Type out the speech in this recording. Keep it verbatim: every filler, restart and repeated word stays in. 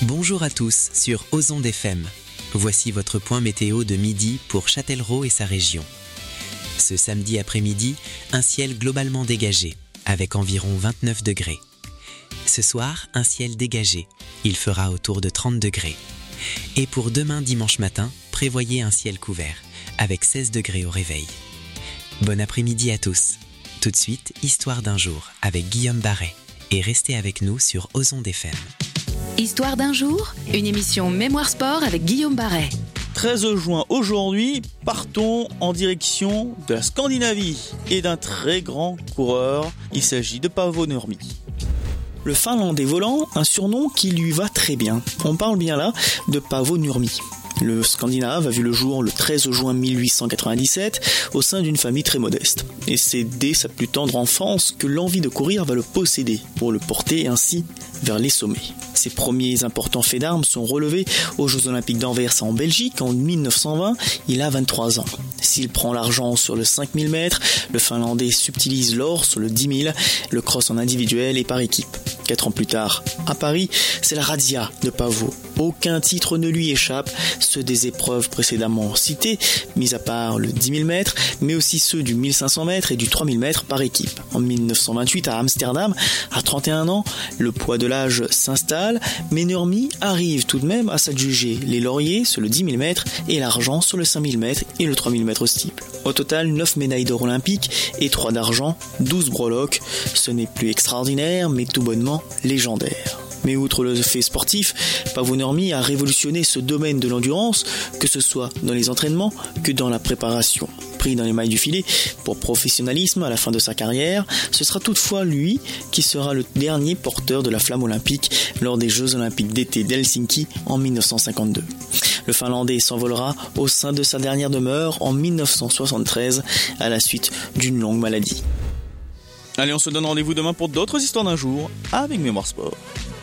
Bonjour à tous sur Ozon F M. Voici votre point météo de midi pour Châtellerault et sa région. Ce samedi après-midi, un ciel globalement dégagé, avec environ vingt-neuf degrés. Ce soir, un ciel dégagé, il fera autour de trente degrés. Et pour demain dimanche matin, prévoyez un ciel couvert, avec seize degrés au réveil. Bon après-midi à tous. Tout de suite, Histoire d'un jour avec Guillaume Barret. Et restez avec nous sur Ozon F M. Histoire d'un jour, une émission Mémoire Sport avec Guillaume Barret. treize juin aujourd'hui, partons en direction de la Scandinavie et d'un très grand coureur. Il s'agit de Paavo Nurmi. Le Finlandais volant, un surnom qui lui va très bien. On parle bien là de Paavo Nurmi. Le Scandinave a vu le jour le treize juin mille huit cent quatre-vingt-dix-sept au sein d'une famille très modeste. Et c'est dès sa plus tendre enfance que l'envie de courir va le posséder pour le porter ainsi vers les sommets. Ses premiers importants faits d'armes sont relevés aux Jeux Olympiques d'Anvers en Belgique en mille neuf cent vingt. Il a vingt-trois ans. S'il prend l'argent sur le cinq mille mètres, le Finlandais subtilise l'or sur le dix mille, le cross en individuel et par équipe. Quatre ans plus tard, à Paris, c'est la razzia de Paavo. Aucun titre ne lui échappe, ceux des épreuves précédemment citées, mis à part le dix mille mètres, mais aussi ceux du mille cinq cents mètres et du trois mille mètres par équipe. En mille neuf cent vingt-huit, à Amsterdam, à trente et un ans, le poids de l'âge s'installe, mais Nurmi arrive tout de même à s'adjuger les lauriers sur le dix mille mètres et l'argent sur le cinq mille mètres et le trois mille mètres steeple. Au total, neuf médailles d'or olympiques et trois d'argent, douze breloques. Ce n'est plus extraordinaire, mais tout bonnement légendaire. Mais outre le fait sportif, Paavo Nurmi a révolutionné ce domaine de l'endurance, que ce soit dans les entraînements que dans la préparation. Pris dans les mailles du filet pour professionnalisme à la fin de sa carrière, ce sera toutefois lui qui sera le dernier porteur de la flamme olympique lors des Jeux Olympiques d'été d'Helsinki en mille neuf cent cinquante-deux. Le Finlandais s'envolera au sein de sa dernière demeure en mille neuf cent soixante-treize à la suite d'une longue maladie. Allez, on se donne rendez-vous demain pour d'autres histoires d'un jour avec Mémoire Sport.